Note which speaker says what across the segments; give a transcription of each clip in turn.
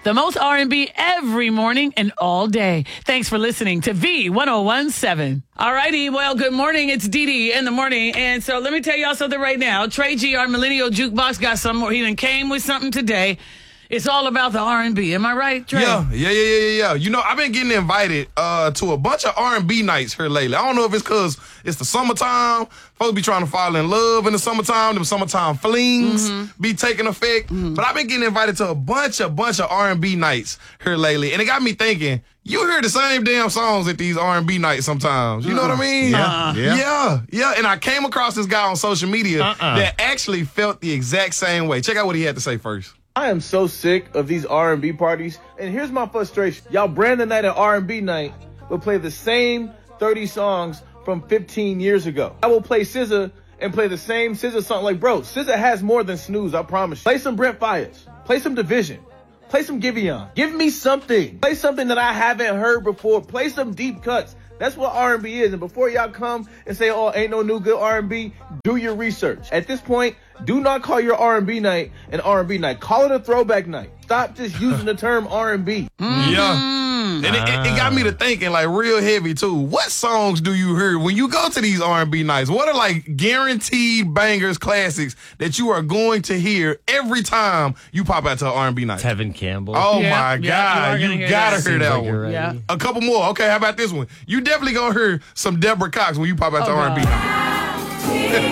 Speaker 1: The most R&B every morning and all day. Thanks for listening to V1017. All righty. Well, good morning. It's Dee Dee in the morning. And so let me tell y'all something right now. Trey G, our millennial jukebox, got some more. He done came with something today. It's all about the R&B. Am I right, Trey?
Speaker 2: Yeah. You know, I've been getting invited to a bunch of R&B nights here lately. I don't know if it's because it's the summertime. Folks be trying to fall in love in the summertime. Them summertime flings be taking effect. But I've been getting invited to a bunch of R&B nights here lately. And it got me thinking, you hear the same damn songs at these R&B nights sometimes. You know what I mean? Yeah. And I came across this guy on social media that actually felt the exact same way. Check out what he had to say first.
Speaker 3: I am so sick of these R&B parties, and here's my frustration. Y'all brand the night an R&B night, but play the same 30 songs from 15 years ago. I will play SZA and play the same SZA song. Like, bro, SZA has more than Snooze, I promise you. Play some Brent Faiyaz. Play some Division. Play some Giveon. Give me something. Play something that I haven't heard before. Play some deep cuts. That's what R&B is. And before y'all come and say, oh, ain't no new good R&B, do your research. At this point, do not call your R&B night an R&B night. Call it a throwback night. Stop just using the term R&B.
Speaker 2: Yeah. And it got me to thinking, like, real heavy, too. What songs do you hear when you go to these R&B nights? What are, like, guaranteed bangers, classics that you are going to hear every time you pop out to an R&B night?
Speaker 4: Tevin Campbell.
Speaker 2: Oh, my God. You got to hear that one.
Speaker 1: Yeah.
Speaker 2: A couple more. Okay, how about this one? You definitely going to hear some Deborah Cox when you pop out to R&B night.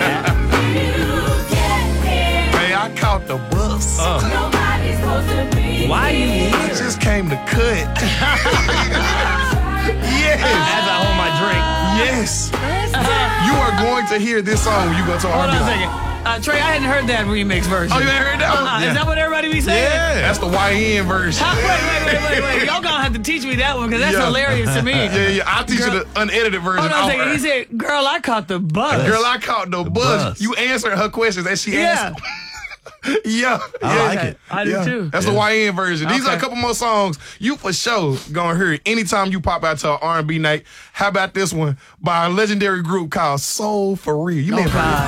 Speaker 2: Hey, I caught the bus.
Speaker 4: Why are you here?
Speaker 2: I just came to cut. Yes.
Speaker 4: As I hold my drink.
Speaker 2: Yes. You are going to hear this song when you go to
Speaker 1: Hold
Speaker 2: R&B
Speaker 1: on a
Speaker 2: night.
Speaker 1: second. Trey, I hadn't heard that remix version.
Speaker 2: Oh, you ain't heard that one?
Speaker 1: Is that what everybody be saying?
Speaker 2: Yeah. That's the YN version.
Speaker 1: Wait. Y'all gonna have to teach me that one because that's hilarious to me.
Speaker 2: Yeah. I'll teach you the unedited version.
Speaker 1: Hold on a second. He said, girl, I caught the bus.
Speaker 2: Girl, I caught the bus. You answered her questions as she answered. Yeah.
Speaker 4: I like it.
Speaker 1: I do too.
Speaker 2: That's the YN version. These are a couple more songs you for sure gonna hear anytime you pop out to an R&B night. How about this one by a legendary group called Soul For Real? You may have heard of it.